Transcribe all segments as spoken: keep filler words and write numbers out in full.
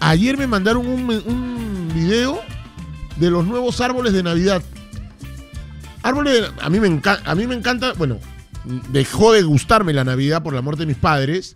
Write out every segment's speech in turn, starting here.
ayer me mandaron un, un video de los nuevos árboles de Navidad. Árboles, de, a mí me encanta, a mí me encanta, bueno, dejó de gustarme la Navidad por la muerte de mis padres.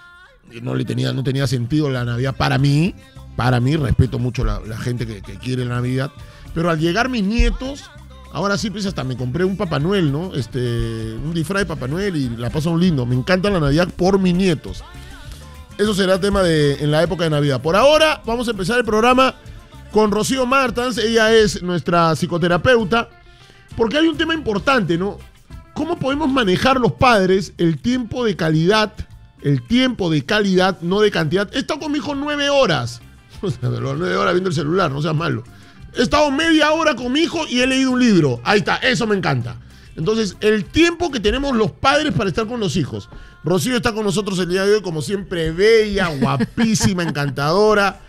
No le tenía, no tenía sentido la Navidad para mí. Para mí, respeto mucho la, la gente que, que quiere la Navidad. Pero al llegar mis nietos, ahora sí, pues hasta me compré un Papá Noel, ¿no? Este, un disfraz de Papá Noel y la paso un lindo. Me encanta la Navidad por mis nietos. Eso será tema de en la época de Navidad. Por ahora, vamos a empezar el programa con Rocío Martans. Ella es nuestra psicoterapeuta. Porque hay un tema importante, ¿no? ¿Cómo podemos manejar los padres el tiempo de calidad? El tiempo de calidad, no de cantidad. He estado con mi hijo nueve horas. O sea, nueve horas viendo el celular, no seas malo. He estado media hora con mi hijo y he leído un libro. Ahí está, eso me encanta. Entonces, el tiempo que tenemos los padres para estar con los hijos. Rocío está con nosotros el día de hoy, como siempre, bella, guapísima, encantadora.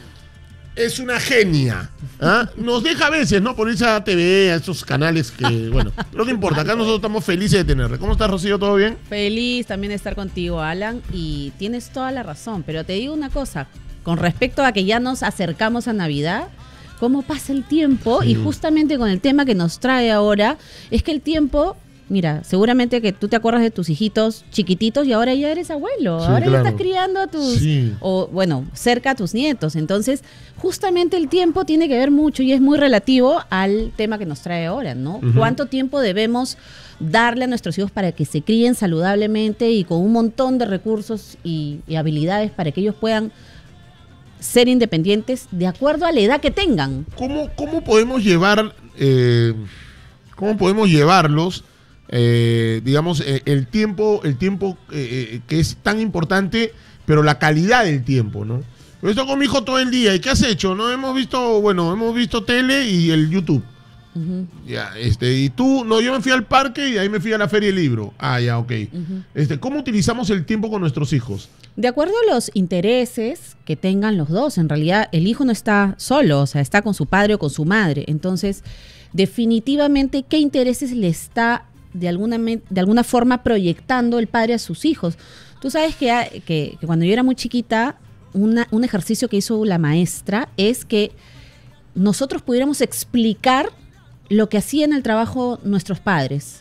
Es una genia. ¿Ah? Nos deja a veces, ¿no? Por irse a T V, a esos canales que, bueno, pero no importa, acá nosotros estamos felices de tenerla. ¿Cómo estás, Rocío? ¿Todo bien? Feliz también de estar contigo, Alan, y tienes toda la razón, pero te digo una cosa, con respecto a que ya nos acercamos a Navidad, cómo pasa el tiempo, sí. Y justamente con el tema que nos trae ahora, es que el tiempo... Mira, seguramente que tú te acuerdas de tus hijitos chiquititos y ahora ya eres abuelo, sí, ahora claro. Ya estás criando a tus, sí. o bueno, cerca a tus nietos. Entonces, justamente el tiempo tiene que ver mucho y es muy relativo al tema que nos trae ahora, ¿no? Uh-huh. ¿Cuánto tiempo debemos darle a nuestros hijos para que se críen saludablemente y con un montón de recursos y, y habilidades para que ellos puedan ser independientes de acuerdo a la edad que tengan? ¿Cómo, cómo podemos llevar, eh, cómo podemos llevarlos? Eh, digamos, eh, el tiempo, el tiempo eh, que es tan importante, pero la calidad del tiempo, ¿no? Yo estoy con mi hijo todo el día. ¿Y qué has hecho? No hemos visto, bueno, hemos visto tele y el YouTube. Uh-huh. Ya, este, y tú, no, yo me fui al parque y de ahí me fui a la feria del libro. Ah, ya, ok. Uh-huh. Este, ¿cómo utilizamos el tiempo con nuestros hijos? De acuerdo a los intereses que tengan los dos. En realidad, el hijo no está solo, o sea, está con su padre o con su madre. Entonces, definitivamente, ¿qué intereses le está de alguna, de alguna forma proyectando el padre a sus hijos? Tú sabes que, que, que cuando yo era muy chiquita, una, un ejercicio que hizo la maestra es que nosotros pudiéramos explicar lo que hacían el trabajo nuestros padres.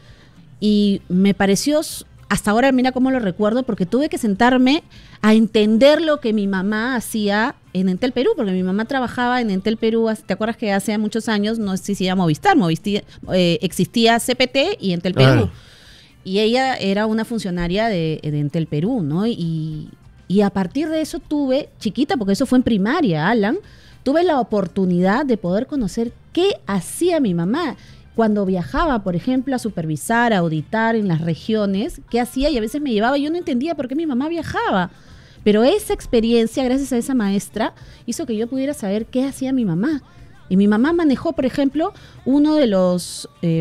Y me pareció, hasta ahora mira cómo lo recuerdo, porque tuve que sentarme a entender lo que mi mamá hacía en Entel Perú, porque mi mamá trabajaba en Entel Perú, ¿te acuerdas que hace muchos años no existía Movistar? Movistar eh, existía C P T y Entel Perú. Ah. Y ella era una funcionaria de, de Entel Perú, ¿no? Y, y a partir de eso tuve, chiquita, porque eso fue en primaria, Alan, tuve la oportunidad de poder conocer qué hacía mi mamá. Cuando viajaba, por ejemplo, a supervisar, a auditar en las regiones, qué hacía, y a veces me llevaba, yo no entendía por qué mi mamá viajaba. Pero esa experiencia, gracias a esa maestra, hizo que yo pudiera saber qué hacía mi mamá. Y mi mamá manejó, por ejemplo, uno de los eh,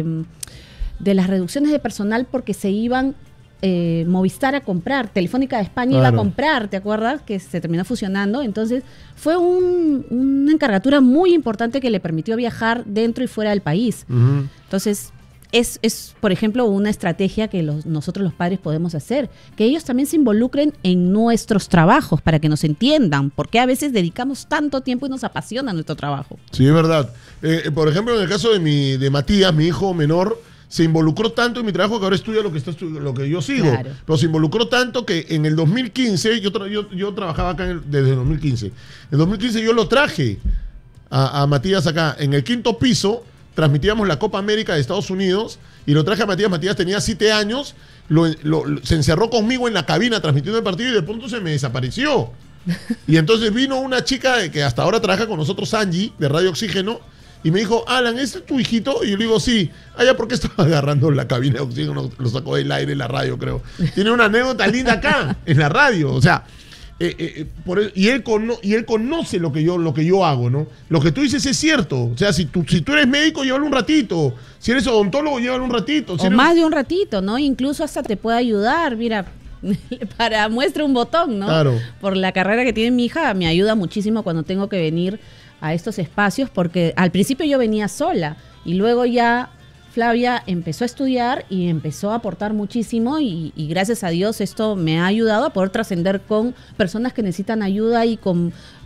de las reducciones de personal porque se iban eh, Movistar a comprar, Telefónica de España claro. Iba a comprar, ¿te acuerdas? Que se terminó fusionando. Entonces, fue un, una encargatura muy importante que le permitió viajar dentro y fuera del país. Uh-huh. Entonces, Es, es, por ejemplo, una estrategia que los, nosotros los padres podemos hacer, que ellos también se involucren en nuestros trabajos para que nos entiendan, porque a veces dedicamos tanto tiempo y nos apasiona nuestro trabajo. Sí, es verdad. Eh, por ejemplo, en el caso de, mi, de Matías, mi hijo menor, se involucró tanto en mi trabajo que ahora estudia lo que, está estu- lo que yo sigo. Claro. Pero se involucró tanto que en el dos mil quince, yo, tra- yo, yo trabajaba acá en el, desde el dos mil quince, en el dos mil quince yo lo traje a, a Matías acá, en el quinto piso. Transmitíamos la Copa América de Estados Unidos y lo traje a Matías. Matías tenía siete años, lo, lo, lo, se encerró conmigo en la cabina transmitiendo el partido y de pronto se me desapareció. Y entonces vino una chica que hasta ahora trabaja con nosotros, Angie, de Radio Oxígeno, y me dijo, Alan, ¿ese es tu hijito? Y yo le digo, sí. Ah, ya, ¿por qué estaba agarrando la cabina de Oxígeno? Lo sacó del aire en la radio, creo. Tiene una anécdota linda acá, en la radio. O sea, Eh, eh, por el, y, él cono, y él conoce lo que yo lo que yo hago, ¿no? Lo que tú dices es cierto. O sea, si tú, si tú eres médico, llévalo un ratito. Si eres odontólogo, llévalo un ratito. Si o eres... más de un ratito, ¿no? Incluso hasta te puede ayudar, mira, para muestra un botón, ¿no? Claro. Por la carrera que tiene mi hija, me ayuda muchísimo cuando tengo que venir a estos espacios, porque al principio yo venía sola y luego ya Flavia empezó a estudiar y empezó a aportar muchísimo y, y gracias a Dios esto me ha ayudado a poder trascender con personas que necesitan ayuda y con